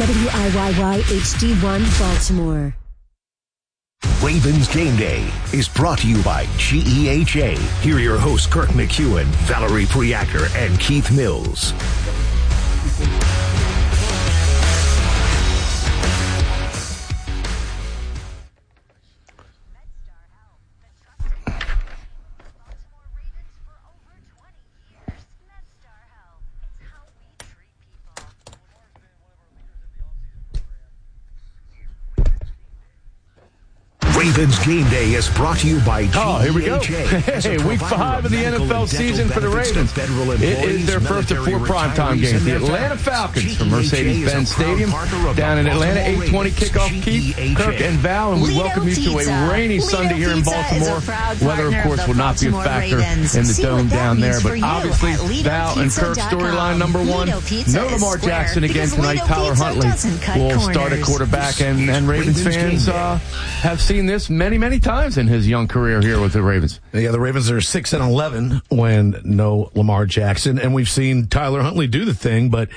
WIYY HD1 Baltimore. Ravens Game Day is brought to you by GEHA. Here are your hosts, Kirk McEwen, Valerie Priaker, and Keith Mills. Ravens Game Day is brought to you by GEHA. Oh, here we go. Hey, week 5 of the NFL season for the Ravens. It is their first of 4 primetime games. The Atlanta Falcons from Mercedes-Benz Stadium down in Atlanta. 8:20 kickoff. Keith, Kirk, and Val, and we welcome you to a rainy Sunday here in Baltimore. Weather, of course, will not be a factor in the dome down there. But obviously, Val and Kirk, storyline number 1, no Lamar Jackson again tonight. Tyler Huntley will start at quarterback, and Ravens fans have seen this many times in his young career here with the Ravens. Yeah, the Ravens are 6-11 when no Lamar Jackson, and we've seen Tyler Huntley do the thing, but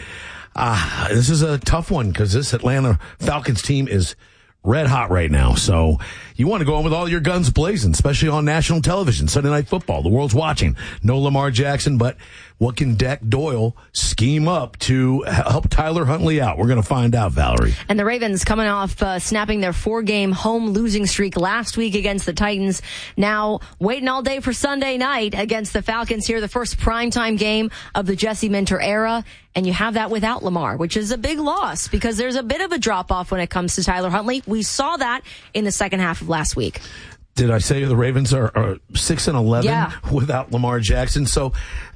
this is a tough one because this Atlanta Falcons team is red hot right now. So you want to go in with all your guns blazing, especially on national television, Sunday Night Football. The world's watching. No Lamar Jackson, but what can Dak Doyle scheme up to help Tyler Huntley out? We're going to find out, Valerie. And the Ravens coming off snapping their 4-game home losing streak last week against the Titans. Now waiting all day for Sunday night against the Falcons here, the first primetime game of the Jesse Minter era. And you have that without Lamar, which is a big loss because there's a bit of a drop-off when it comes to Tyler Huntley. We saw that in the second half of last week. Did I say the Ravens are 6-11 without Lamar Jackson? So,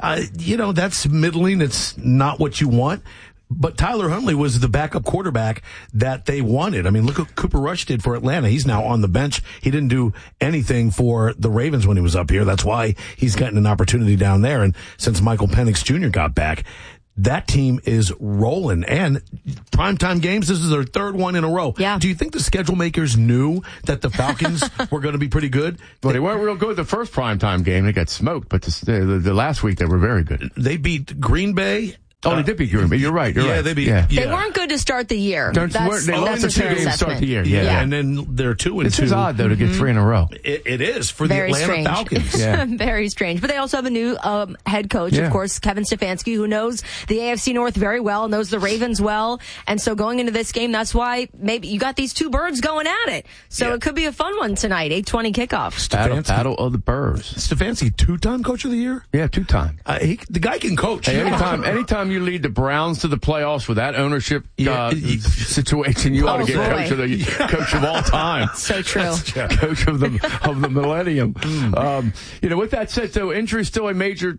that's middling. It's not what you want. But Tyler Huntley was the backup quarterback that they wanted. I mean, look what Cooper Rush did for Atlanta. He's now on the bench. He didn't do anything for the Ravens when he was up here. That's why he's gotten an opportunity down there. And since Michael Penix Jr. got back, that team is rolling. And primetime games, this is their 3rd one in a row. Yeah. Do you think the schedule makers knew that the Falcons were going to be pretty good? Well, they weren't real good the first primetime game. They got smoked, but the last week they were very good. They beat Green Bay. Oh, they did beat Green Bay. You're right. They beat. Yeah. They weren't good to start the year. They lost the 2 games to start the year. Yeah. And then they're 2-2. This is odd, though, to get 3 in a row. It is for Very the Atlanta Falcons. Yeah. Very strange. But they also have a new head coach, of course, Kevin Stefanski, who knows the AFC North very well, knows the Ravens well. And so going into this game, that's why maybe you got these 2 birds going at it. So it could be a fun one tonight, 8:20 kickoff. Battle of the Birds. Stefanski, 2-time Coach of the Year? Yeah, 2-time. The guy can coach. Hey, anytime you lead the Browns to the playoffs with that ownership situation, you ought to get coach of all time. So true. Coach of the millennium. With that said, though, injury is still a major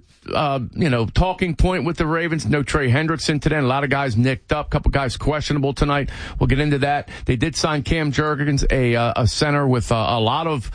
talking point with the Ravens. No Trey Hendrickson today. A lot of guys nicked up. A couple guys questionable tonight. We'll get into that. They did sign Cam Jurgens, a center with a lot of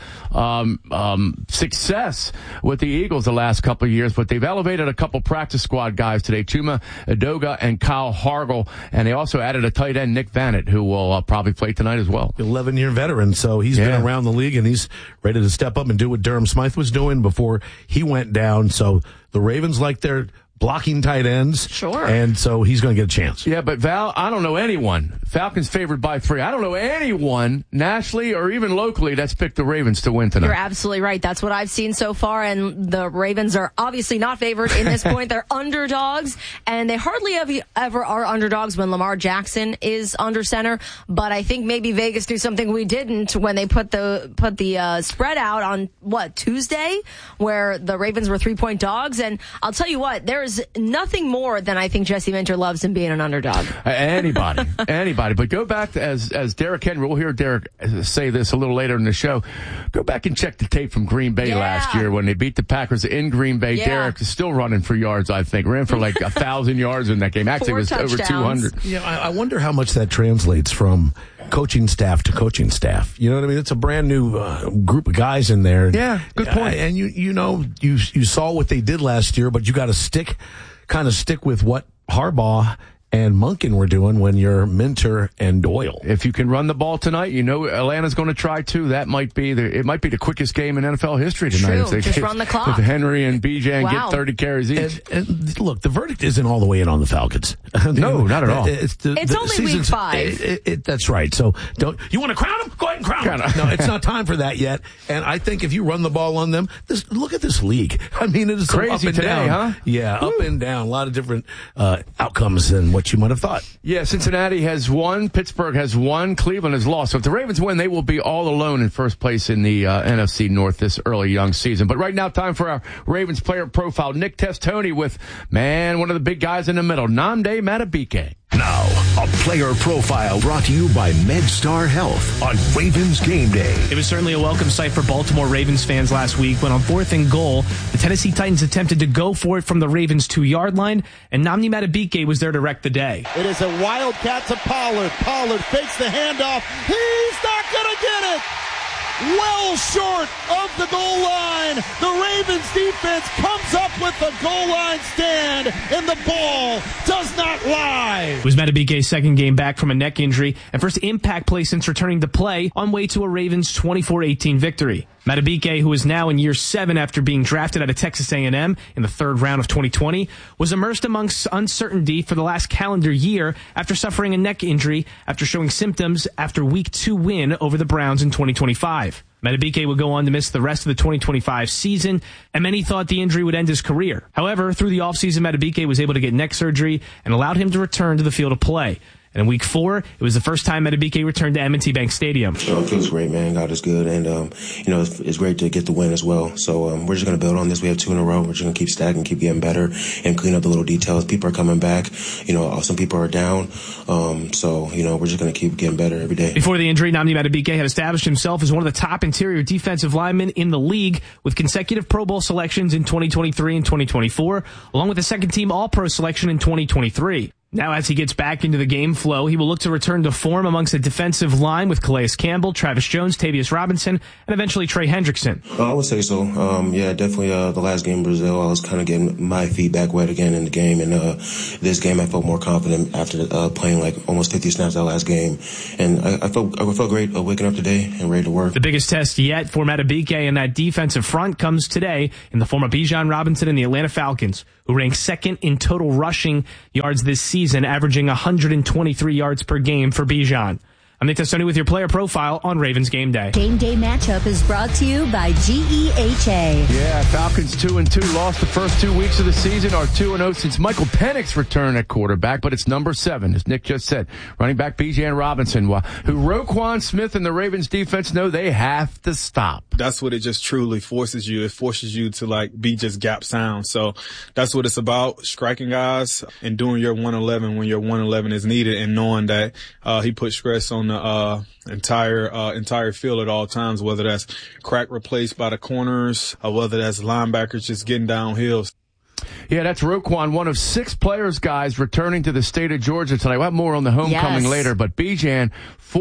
success with the Eagles the last couple of years, but they've elevated a couple practice squad guys today, Chuma Edoga and Kyle Hargel, and they also added a tight end, Nick Vannett, who will probably play tonight as well. 11-year veteran, so he's been around the league, and he's ready to step up and do what Durham Smythe was doing before he went down. So the Ravens like their blocking tight ends. Sure. And so he's going to get a chance. Yeah, but Val, I don't know anyone. Falcons favored by 3. I don't know anyone nationally or even locally that's picked the Ravens to win tonight. You're absolutely right. That's what I've seen so far, and the Ravens are obviously not favored in this point. They're underdogs, and they hardly ever are underdogs when Lamar Jackson is under center. But I think maybe Vegas knew something we didn't when they put the spread out on, Tuesday, where the Ravens were 3-point dogs. And I'll tell you what, there is nothing more than I think Jesse Minter loves in being an underdog. Anybody. But go back to, as Derrick Henry, we'll hear Derrick say this a little later in the show. Go back and check the tape from Green Bay last year when they beat the Packers in Green Bay. Derrick is still running for yards, I think. Ran for like 1,000 yards in that game. Actually, it was over 200. Yeah, I wonder how much that translates from coaching staff to coaching staff. You know what I mean? It's a brand new group of guys in there. Yeah, good point. And you saw what they did last year, but you got to stick with what Harbaugh and Monken were doing when you're Minter and Doyle. If you can run the ball tonight, Atlanta's going to try too. That might be the quickest game in NFL history tonight. True. If they just run the clock. If Henry and BJ get 30 carries each. And look, the verdict isn't all the way in on the Falcons. No, not at all. It's only week 5. That's right. So you want to crown them? Go ahead and crown them. No, it's not time for that yet. And I think if you run the ball on them, look at this league. I mean, it is crazy up and today, down. huh? Yeah, up and down. A lot of different outcomes than what you might have thought. Yeah, Cincinnati has won. Pittsburgh has won. Cleveland has lost. So if the Ravens win, they will be all alone in first place in the NFC North this early young season. But right now, time for our Ravens player profile. Nick Testoni with, one of the big guys in the middle, Nnamdi Madubuike. Now, a player profile brought to you by MedStar Health on Ravens Game Day. It was certainly a welcome sight for Baltimore Ravens fans last week when on 4th and goal, the Tennessee Titans attempted to go for it from the Ravens' 2-yard line, and Nnamdi Madubuike was there to wreck the day. It is a wildcat to Pollard. Pollard fakes the handoff. He's not going to get it. Well short of the goal line. The Ravens defense comes up with the goal line stand, and the ball does not lie. It was Madubuike's second game back from a neck injury and first impact play since returning to play on way to a Ravens 24-18 victory. Madubuike, who is now in year 7 after being drafted out of Texas A&M in the 3rd round of 2020, was immersed amongst uncertainty for the last calendar year after suffering a neck injury after showing symptoms after Week 2 win over the Browns in 2025. Madubuike would go on to miss the rest of the 2025 season, and many thought the injury would end his career. However, through the offseason, Madubuike was able to get neck surgery and allowed him to return to the field of play. And in Week 4, it was the first time Madubuike returned to M&T Bank Stadium. It feels great, man. God is good, and it's great to get the win as well. So we're just going to build on this. We have 2 in a row. We're just going to keep stacking, keep getting better, and clean up the little details. People are coming back. Some people are down. So we're just going to keep getting better every day. Before the injury, Nnamdi Madubuike had established himself as one of the top interior defensive linemen in the league with consecutive Pro Bowl selections in 2023 and 2024, along with a second-team All-Pro selection in 2023. Now, as he gets back into the game flow, he will look to return to form amongst the defensive line with Calais Campbell, Travis Jones, Tavius Robinson, and eventually Trey Hendrickson. I would say so. Definitely the last game in Brazil, I was kind of getting my feet back wet again in the game. And this game, I felt more confident after playing like almost 50 snaps that last game. And I felt great waking up today and ready to work. The biggest test yet for Madubuike and that defensive front comes today in the form of Bijan Robinson and the Atlanta Falcons, who rank 2nd in total rushing yards this season, averaging 123 yards per game for Bijan. I'm Nick Testoni with your player profile on Ravens Game Day. Game Day matchup is brought to you by GEHA. Yeah, Falcons 2-2 lost the first 2 weeks of the season, are 2-0 since Michael Penix's return at quarterback, but it's number 7, as Nick just said. Running back Bijan Robinson, who Roquan Smith and the Ravens defense know they have to stop. That's what it just truly forces you. It forces you to be just gap sound. So that's what it's about, striking guys and doing your 111 when your 111 is needed, and knowing that he put stress on the entire field at all times, whether that's crack replaced by the corners or whether that's linebackers just getting downhill. Yeah, that's Roquan, one of 6 players, guys, returning to the state of Georgia tonight. We'll have more on the homecoming later, but Bijan,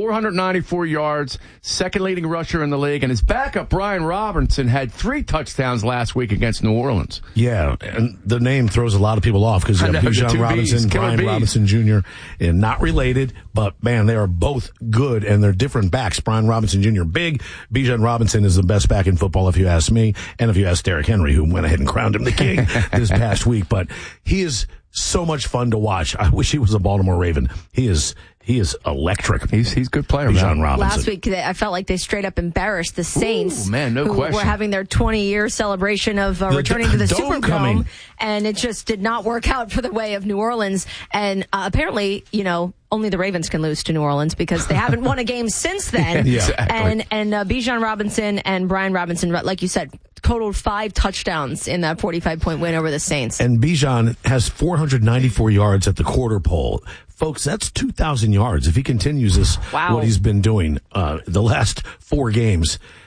494 yards, second leading rusher in the league, and his backup, Brian Robinson, had 3 touchdowns last week against New Orleans. Yeah, and the name throws a lot of people off because you have Bijan Robinson, Brian Robinson Jr., and not related, but man, they are both good, and they're different backs. Brian Robinson Jr., big. Bijan Robinson is the best back in football, if you ask me, and if you ask Derrick Henry, who went ahead and crowned him the king this past week. But he is so much fun to watch. I wish he was a Baltimore Raven. He is electric. He's a good player. Bijan Robinson. Last week, I felt like they straight up embarrassed the Saints. Ooh, man, no who question. were having their 20-year celebration of returning to the Superdome, and it just did not work out for the way of New Orleans. And apparently, only the Ravens can lose to New Orleans because they haven't won a game since then. Yeah, exactly. And Bijan Robinson and Brian Robinson, like you said, totaled 5 touchdowns in that 45-point win over the Saints. And Bijan has 494 yards at the quarter pole. Folks, that's 2,000 yards. If he continues what he's been doing the last 4 games,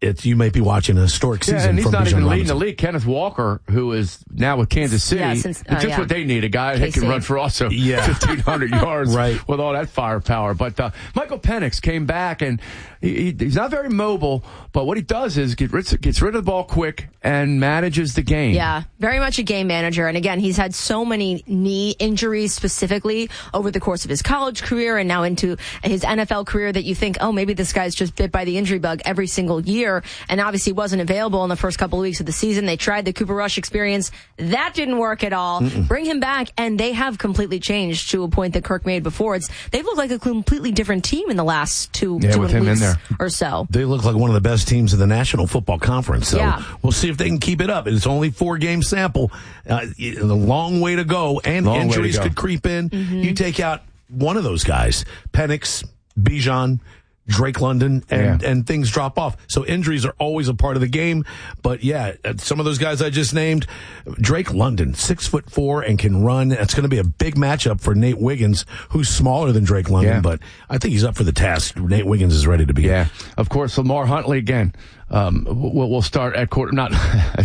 you may be watching a historic season. And he's from not Bijan even leading Robinson. the league. Kenneth Walker, who is now with Kansas City, it's just what they need, a guy that can run for also 1,500 yards with all that firepower. But Michael Penix came back, and he's not very mobile, but what he does is gets rid of the ball quick and manages the game. Yeah, very much a game manager. And again, he's had so many knee injuries specifically over the course of his college career and now into his NFL career that you think, oh, maybe this guy's just bit by the injury bug every single year. And obviously wasn't available in the first couple of weeks of the season. They tried the Cooper Rush experience. That didn't work at all. Bring him back, and they have completely changed to a point that Kirk made before. They've looked like a completely different team in the last two weeks or so. They look like one of the best teams in the National Football Conference. So we'll see if they can keep it up. It's only 4-game sample. A long way to go, and injuries could creep in. You take out one of those guys, Penix, Bijan, Drake London, and things drop off. So injuries are always a part of the game. But some of those guys I just named, Drake London, 6'4" and can run. That's going to be a big matchup for Nate Wiggins, who's smaller than Drake London, but I think he's up for the task. Nate Wiggins is ready to be. Yeah, of course, Lamar Huntley again. We'll start at we'll start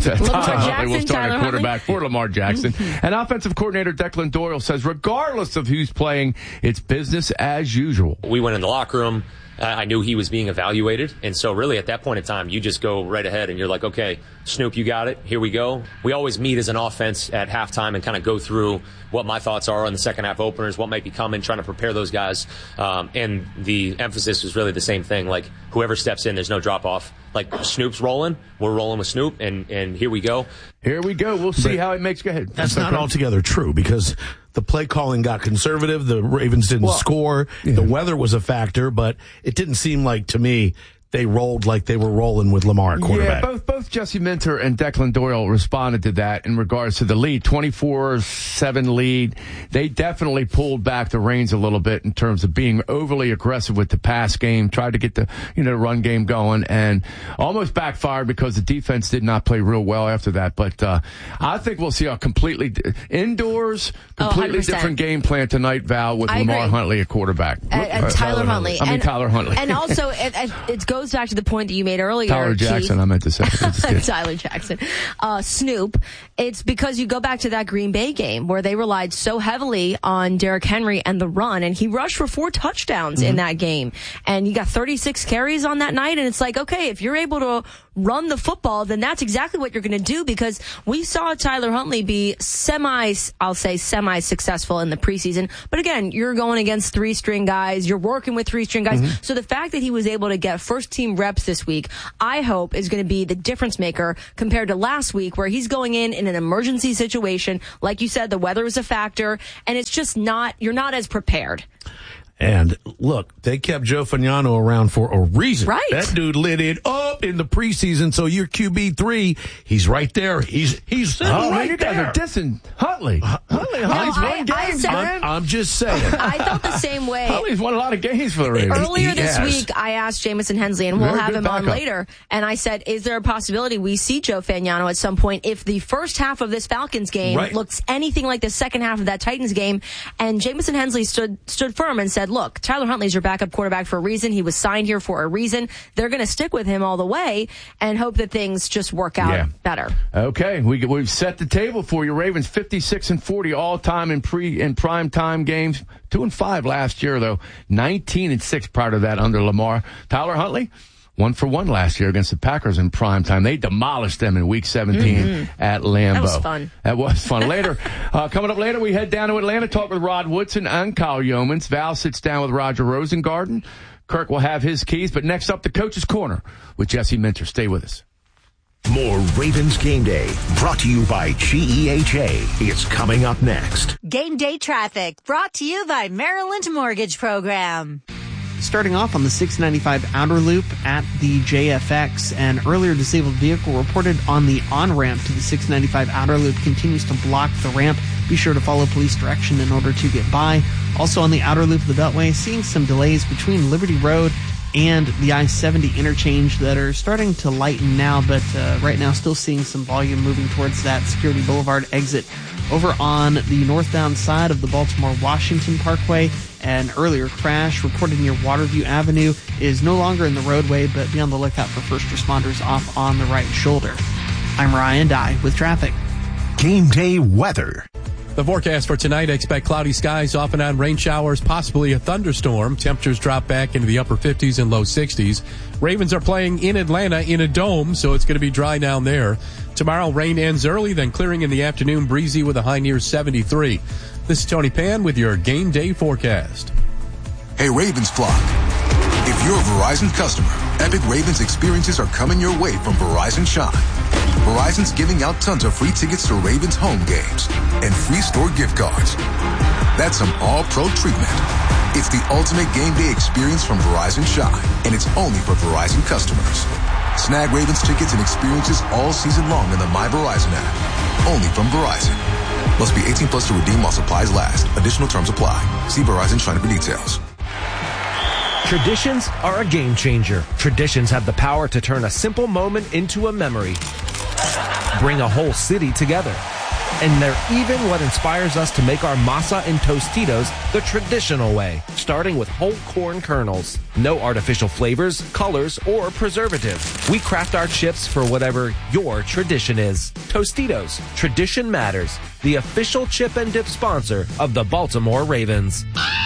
at quarterback for Lamar Jackson. And offensive coordinator Declan Doyle says, regardless of who's playing, it's business as usual. We went in the locker room. I knew he was being evaluated. And so really at that point in time, you just go right ahead and you're like, okay, Snoop, you got it. Here we go. We always meet as an offense at halftime and kind of go through what my thoughts are on the second half openers, what might be coming, trying to prepare those guys. And the emphasis was really the same thing. Like whoever steps in, there's no drop off. Like Snoop's rolling, we're rolling with Snoop, and here we go. Here we go. We'll see how it makes. Go ahead. That's not altogether true because the play calling got conservative. The Ravens didn't score. The weather was a factor, but it didn't seem like, to me, they rolled like they were rolling with Lamar at quarterback. Yeah, both Jesse Minter and Declan Doyle responded to that in regards to the lead, 24-7 lead. They definitely pulled back the reins a little bit in terms of being overly aggressive with the pass game, tried to get the run game going, and almost backfired because the defense did not play real well after that. But I think we'll see a completely indoors, completely different game plan tonight, Val, with Lamar Huntley at quarterback. Tyler Huntley. Tyler Huntley. And also, it goes back to the point that you made earlier. Tyler Jackson, Keith. I meant to say. Tyler Jackson. Snoop. It's because you go back to that Green Bay game where they relied so heavily on Derrick Henry and the run, and he rushed for 4 touchdowns in that game. And you got 36 carries on that night, and it's like, okay, if you're able to run the football, then that's exactly what you're going to do, because we saw Tyler Huntley be semi-successful in the preseason. But again, you're going against 3-string guys. You're working with 3-string guys. So the fact that he was able to get first-team reps this week, I hope is going to be the difference maker compared to last week, where he's going in an emergency situation. Like you said, the weather is a factor, and it's just you're not as prepared. And look, they kept Joe Fagnano around for a reason. Right. That dude lit it up in the preseason. So your QB3, he's right there. He's sitting right you there. guys are dissing Huntley. Huntley's won games, man. I'm just saying. I felt the same way. Huntley's won a lot of games for the Ravens. Earlier this week, I asked Jamison Hensley, and we'll have him on later, and I said, is there a possibility we see Joe Fagnano at some point if the first half of this Falcons game looks anything like the second half of that Titans game? And Jamison Hensley stood firm and said, look, Tyler Huntley's your backup quarterback for a reason. He was signed here for a reason. They're going to stick with him all the way and hope that things just work out better. Okay, we've set the table for you. Ravens 56-40 all time in prime time games. 2-5 last year though. 19-6 prior to that under Lamar. Tyler Huntley, 1-for-1 last year against the Packers in prime time. They demolished them in Week 17 at Lambeau. That was fun. That was fun. Later, coming up later, we head down to Atlanta, talk with Rod Woodson and Kyle Yeomans. Val sits down with Roger Rosengarten. Kirk will have his keys. But next up, the Coach's Corner with Jesse Minter. Stay with us. More Ravens Game Day, brought to you by GEHA. It's coming up next. Game Day Traffic, brought to you by Maryland Mortgage Program. Starting off on the 695 outer loop at the JFX, an earlier disabled vehicle reported on the on-ramp to the 695 outer loop continues to block the ramp. Be sure to follow police direction in order to get by. Also on the outer loop of the Beltway, seeing some delays between Liberty Road and the I-70 interchange that are starting to lighten now, but right now still seeing some volume moving towards that Security Boulevard exit. Over on the northbound side of the Baltimore-Washington Parkway, an earlier crash reported near Waterview Avenue is no longer in the roadway, but be on the lookout for first responders off on the right shoulder. I'm Ryan Dye with traffic. Game day weather. The forecast for tonight, expect cloudy skies, off and on rain showers, possibly a thunderstorm. Temperatures drop back into the upper 50s and low 60s. Ravens are playing in Atlanta in a dome, so it's going to be dry down there. Tomorrow, rain ends early, then clearing in the afternoon, breezy with a high near 73. This is Tony Pan with your game day forecast. Hey, Ravens flock. If you're a Verizon customer, epic Ravens experiences are coming your way from Verizon Shine. Verizon's giving out tons of free tickets to Ravens home games and free store gift cards. That's some all-pro treatment. It's the ultimate game day experience from Verizon Shine, and it's only for Verizon customers. Snag Ravens tickets and experiences all season long in the My Verizon app. Only from Verizon. Must be 18 plus to redeem while supplies last. Additional terms apply. See Verizon Shine for details. Traditions are a game changer. Traditions have the power to turn a simple moment into a memory. Bring a whole city together. And they're even what inspires us to make our masa and Tostitos the traditional way, starting with whole corn kernels. No artificial flavors, colors, or preservatives. We craft our chips for whatever your tradition is. Tostitos, tradition matters. The official chip and dip sponsor of the Baltimore Ravens.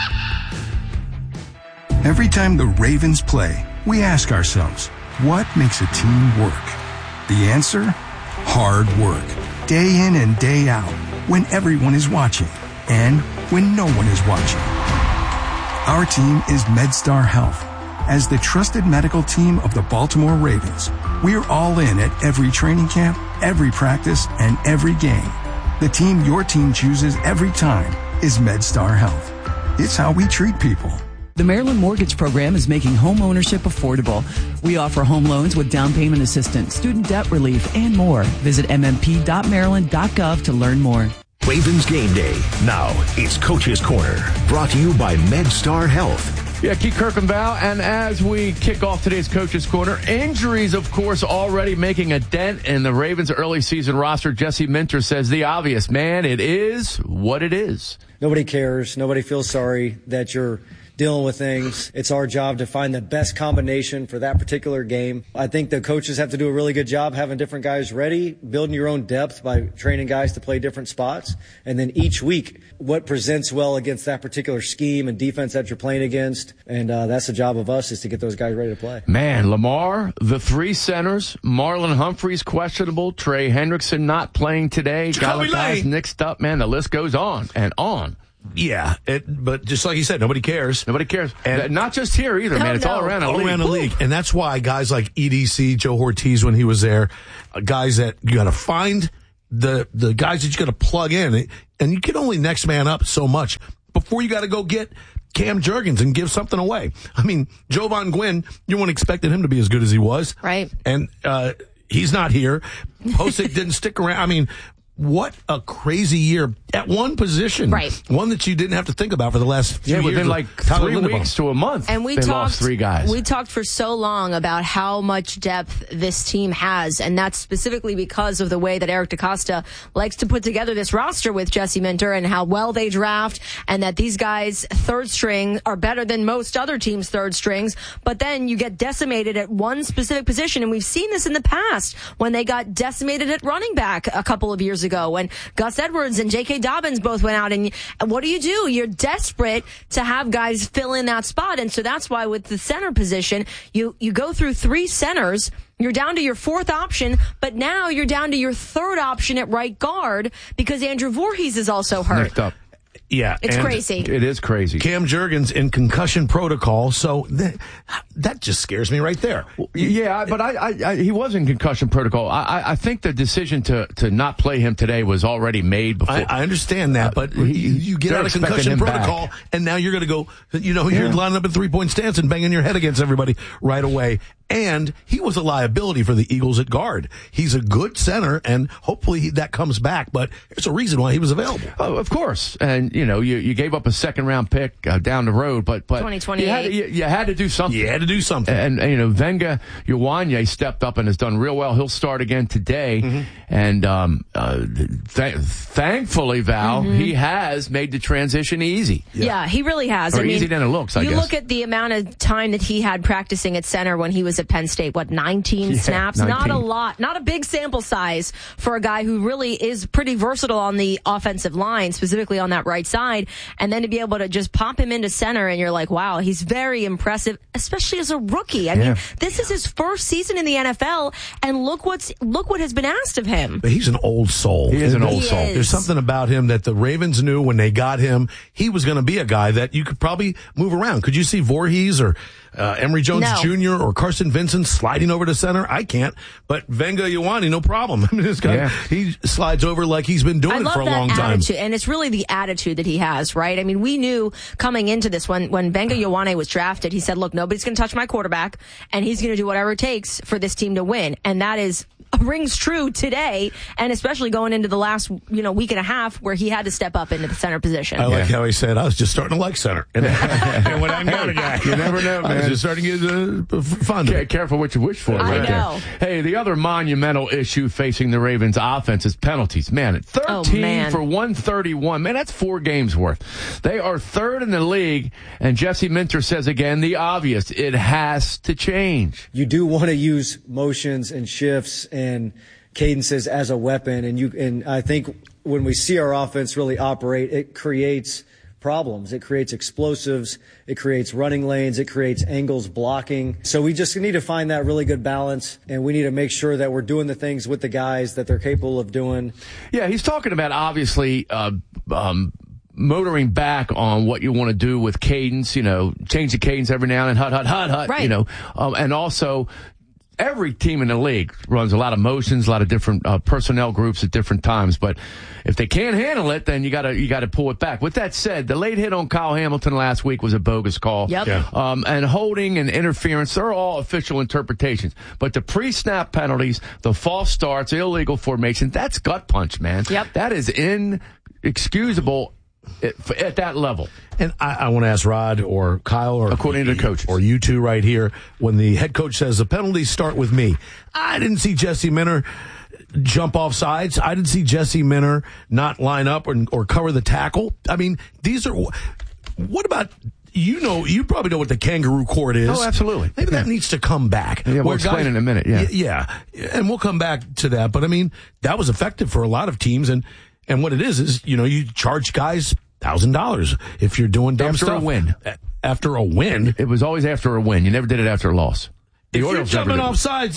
Every time the Ravens play, we ask ourselves, what makes a team work? The answer? Hard work. Day in and day out, when everyone is watching, and when no one is watching. Our team is MedStar Health. As the trusted medical team of the Baltimore Ravens, we're all in at every training camp, every practice, and every game. The team your team chooses every time is MedStar Health. It's how we treat people. The Maryland Mortgage Program is making home ownership affordable. We offer home loans with down payment assistance, student debt relief, and more. Visit mmp.maryland.gov to learn more. Ravens Game Day. Now it's Coach's Corner. Brought to you by MedStar Health. Yeah, Keith Kirkendall, and as we kick off today's Coach's Corner, injuries, of course, already making a dent in the Ravens' early season roster. Jesse Minter says the obvious, man, it is what it is. Nobody cares. Nobody feels sorry that you're dealing with things. It's our job to find the best combination for that particular game. I think the coaches have to do a really good job having different guys ready, building your own depth by training guys to play different spots. And then each week, what presents well against that particular scheme and defense that you're playing against. And that's the job of us, is to get those guys ready to play. Man, Lamar, the three centers, Marlon Humphreys questionable, Trey Hendrickson not playing today, guys mixed up, man, the list goes on and on. Yeah, but just like you said, nobody cares. Nobody cares. And not just here either, man. It's all around the league. And that's why guys like EDC, Joe Ortiz, when he was there, guys that you got to find the guys that you got to plug in. And you can only next man up so much before you got to go get Cam Jurgens and give something away. I mean, Jovan Gwynn, you weren't expecting him to be as good as he was. Right. And he's not here. Posick didn't stick around. I mean, what a crazy year at one position. Right. One that you didn't have to think about for the last few years. Within like 3 weeks to a month. And we lost 3 guys. We talked for so long about how much depth this team has, and that's specifically because of the way that Eric DeCosta likes to put together this roster with Jesse Minter and how well they draft, and that these guys' third string are better than most other teams' third strings, but then you get decimated at one specific position, and we've seen this in the past when they got decimated at running back a couple of years ago when Gus Edwards and J.K. Dobbins both went out. And what do? You're desperate to have guys fill in that spot. And so that's why with the center position, you go through 3 centers. You're down to your 4th option, but now you're down to your 3rd option at right guard because Andrew Voorhees is also hurt. Nicked up. Yeah. It's crazy. It is crazy. Cam Jurgens in concussion protocol, so that just scares me right there. Yeah, but he was in concussion protocol. I think the decision to not play him today was already made before. I understand that, but you get out of concussion protocol, and now you're going to go, you're lining up in 3-point stance and banging your head against everybody right away. And he was a liability for the Eagles at guard. He's a good center, and hopefully that comes back. But there's a reason why he was available. Oh, of course. And, you gave up a second-round pick down the road, but 2028. You had to do something. You had to do something. And Venga Ywanye stepped up and has done real well. He'll start again today. Mm-hmm. And thankfully, Val, he has made the transition easy. Yeah, he really has. Easy than it looks, I guess. You look at the amount of time that he had practicing at center when he was at Penn State, 19 snaps? 19. Not a lot. Not a big sample size for a guy who really is pretty versatile on the offensive line, specifically on that right side. And then to be able to just pop him into center, and you're like, wow, he's very impressive, especially as a rookie. I mean, this is his first season in the NFL, and look what has been asked of him. But he's an old soul. He is an old soul. There's something about him that the Ravens knew when they got him. He was going to be a guy that you could probably move around. Could you see Voorhees or Emory Jones Jr. or Carson Vincent sliding over to center? I can't. But Venga Ywanye, no problem. I mean, this guy, he slides over like he's been doing it for a long time. And it's really the attitude that he has, right? I mean, we knew coming into this when Venga Ywanye was drafted, he said, look, nobody's going to touch my quarterback, and he's going to do whatever it takes for this team to win. And that rings true today, and especially going into the last week and a half where he had to step up into the center position. I like how he said, I was just starting to like center. And when I got a guy, you never know, man. I was just starting to get fun. Careful what you wish for. I know. Hey, the other monumental issue facing the Ravens offense is penalties. Man, 13 for 131. Man, that's 4 games worth. They are third in the league, and Jesse Minter says again the obvious. It has to change. You do want to use motions and shifts and cadences as a weapon, and I think when we see our offense really operate, it creates problems. It creates explosives. It creates running lanes. It creates angles blocking. So we just need to find that really good balance, and we need to make sure that we're doing the things with the guys that they're capable of doing. Yeah, he's talking about obviously motoring back on what you want to do with cadence, change the cadence every now and then, hut, right. And also every team in the league runs a lot of motions, a lot of different personnel groups at different times. But if they can't handle it, then you gotta pull it back. With that said, the late hit on Kyle Hamilton last week was a bogus call. Yep. Yeah. And holding and interference, they're all official interpretations. But the pre-snap penalties, the false starts, illegal formation, that's gut punch, man. Yep. That is inexcusable at that level. And I want to ask Rod or Kyle or according to the coaches, or you two right here, when the head coach says the penalties start with me, I didn't see Jesse Minter jump off sides. I didn't see Jesse Minter not line up or cover the tackle. I mean, these are, what about, you probably know what the kangaroo court is. Oh, absolutely. Maybe that needs to come back. Yeah, we'll explain in a minute. Yeah. And we'll come back to that. But I mean, that was effective for a lot of teams. And what it is, you charge guys $1,000 if you're doing dumb stuff. After a win. After a win. It was always after a win. You never did it after a loss. If you're jumping off sides,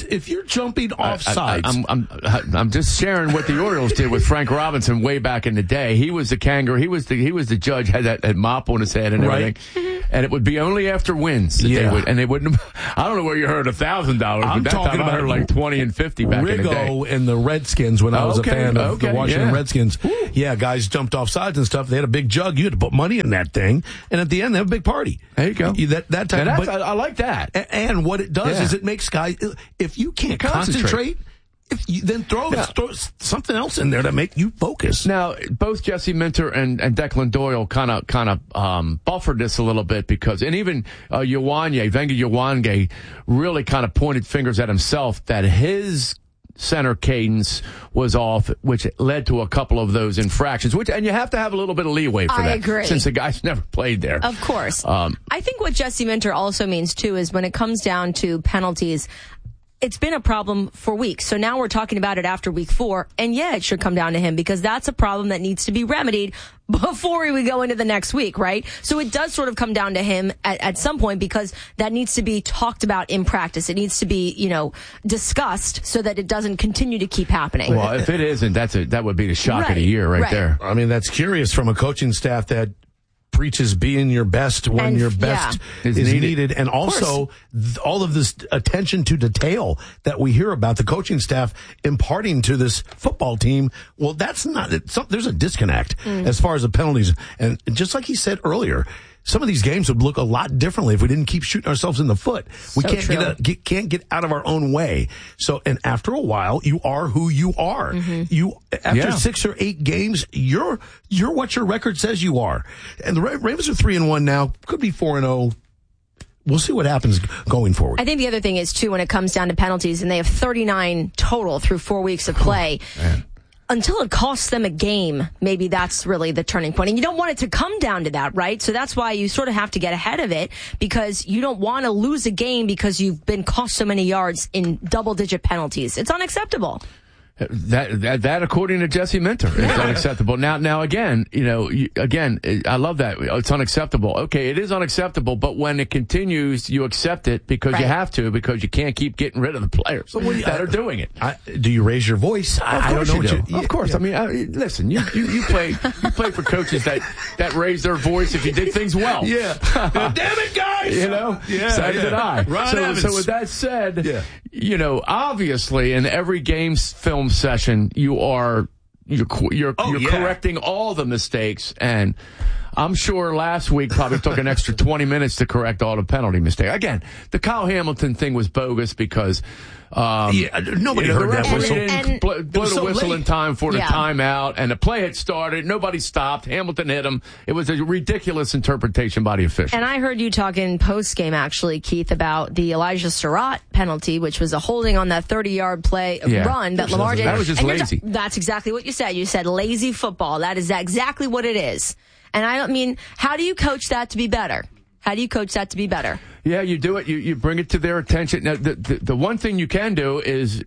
I'm just sharing what the Orioles did with Frank Robinson way back in the day. He was the kangaroo. He was the judge, had that mop on his head and everything. Right. And it would be only after wins that they wouldn't. I don't know where you heard $1,000. I'm but talking about I heard like 20 and 50 back in the day. Riggo and the Redskins when I was a fan of the Washington Redskins. Woo. Yeah, guys jumped off sides and stuff. They had a big jug. You had to put money in that thing, and at the end they have a big party. There you go. That type. I like that. And what it does is it makes guys. If you can't concentrate, then throw something else in there to make you focus. Now, both Jesse Minter and Declan Doyle kind of buffered this a little bit because, and even Venga Ywanye really kind of pointed fingers at himself that his center cadence was off, which led to a couple of those infractions. And you have to have a little bit of leeway for that. I agree. Since the guy's never played there. Of course. I think what Jesse Minter also means too is when it comes down to penalties, it's been a problem for weeks. So now we're talking about it after week 4. And it should come down to him because that's a problem that needs to be remedied before we go into the next week, right? So it does sort of come down to him at some point because that needs to be talked about in practice. It needs to be, discussed so that it doesn't continue to keep happening. Well, if it isn't, that would be the shock of the year right there. I mean, that's curious from a coaching staff that preaches being your best when your best is needed. And also all of this attention to detail that we hear about the coaching staff imparting to this football team. Well, that's not, there's a disconnect as far as the penalties. And just like he said earlier, some of these games would look a lot differently if we didn't keep shooting ourselves in the foot. We can't get out of our own way. So, and after a while, you are who you are. After 6 or 8 games, you're what your record says you are. And the Ravens are 3-1 now, could be 4-0. We'll see what happens going forward. I think the other thing is, too, when it comes down to penalties, and they have 39 total through 4 weeks of play, until it costs them a game, maybe that's really the turning point. And you don't want it to come down to that, right? So that's why you sort of have to get ahead of it, because you don't want to lose a game because you've been cost so many yards in double-digit penalties. It's unacceptable. That according to Jesse Minter, is unacceptable. Now again, I love that. It's unacceptable. Okay, it is unacceptable, but when it continues, you accept it because you have to, because you can't keep getting rid of the players that are doing it. Do you raise your voice? I don't know what you. Of course. I mean, listen, you play for coaches that raise their voice if you did things well. Damn it, guys! So did I. So with that said, obviously in every game's film session, you're correcting all the mistakes, and I'm sure last week probably took an extra 20 minutes to correct all the penalty mistakes. Again, the Kyle Hamilton thing was bogus because nobody heard that whistle. Blew the whistle in time for the timeout, and the play had started. Nobody stopped. Hamilton hit him. It was a ridiculous interpretation by the official. And I heard you talking post-game, actually, Keith, about the Elijah Surratt penalty, which was a holding on that 30-yard play run that Lamar did. That was just lazy. That's exactly what you said. You said lazy football. That is exactly what it is. And I mean, how do you coach that to be better? How do you coach that to be better? Yeah, you do it. You bring it to their attention. Now, the one thing you can do is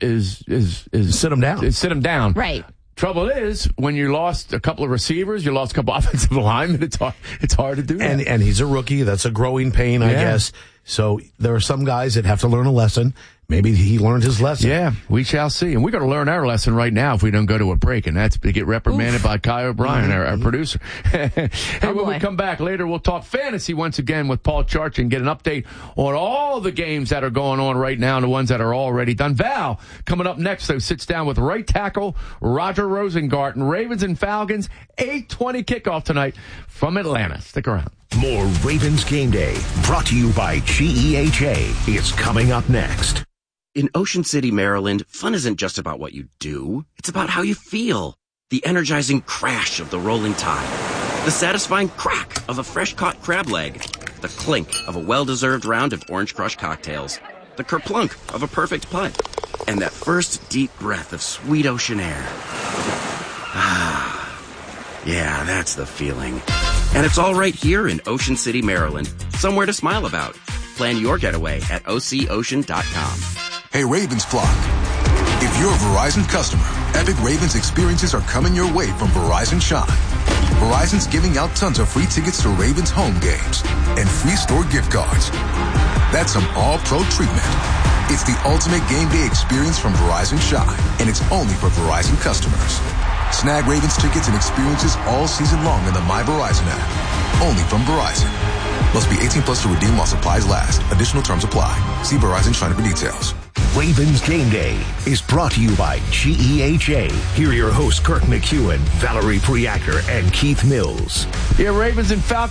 sit them down. Sit them down. Right. Trouble is, when you lost a couple of receivers, you lost a couple offensive linemen, it's hard to do that. And he's a rookie. That's a growing pain, I guess. So there are some guys that have to learn a lesson. Maybe he learned his lesson. Yeah, we shall see. And we're going to learn our lesson right now if we don't go to a break, and that's to get reprimanded by Kai O'Brien, our producer. When we come back later, we'll talk fantasy once again with Paul Charch and get an update on all the games that are going on right now and the ones that are already done. Val, coming up next, though, sits down with right tackle Roger Rosengarten. Ravens and Falcons, 8:20 kickoff tonight from Atlanta. Stick around. More Ravens Game Day, brought to you by GEHA, is coming up next. In Ocean City, Maryland, fun isn't just about what you do. It's about how you feel. The energizing crash of the rolling tide. The satisfying crack of a fresh-caught crab leg. The clink of a well-deserved round of Orange Crush cocktails. The kerplunk of a perfect putt. And that first deep breath of sweet ocean air. Yeah, that's the feeling. And it's all right here in Ocean City, Maryland. Somewhere to smile about. Plan your getaway at OCOcean.com. Hey, Ravens flock. If you're a Verizon customer, epic Ravens experiences are coming your way from Verizon Shine. Verizon's giving out tons of free tickets to Ravens home games and free store gift cards. That's some all-pro treatment. It's the ultimate game day experience from Verizon Shine, and it's only for Verizon customers. Snag Ravens tickets and experiences all season long in the My Verizon app. Only from Verizon. Must be 18 plus to redeem while supplies last. Additional terms apply. See Verizon Shine for details. Ravens Game Day is brought to you by GEHA. Here are your hosts, Kirk McEwen, Valerie Priaker, and Keith Mills. Yeah, Ravens and Falcons.